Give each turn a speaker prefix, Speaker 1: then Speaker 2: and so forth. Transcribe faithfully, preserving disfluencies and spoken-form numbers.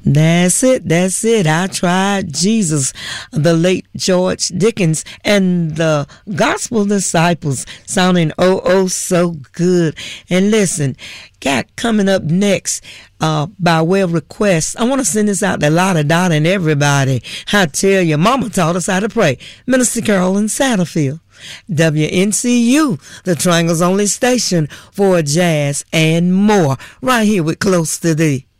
Speaker 1: That's it. That's it. I tried Jesus, the late George Dickens, and the Gospel Disciples, sounding oh oh so good. And listen, got coming up next uh, by way of request. I want to send this out to Lotta Dot and everybody. I tell you, Mama taught us how to pray. Minister Carolyn Satterfield. W N C U, the Triangle's only station for jazz and more. Right here with Close to Thee.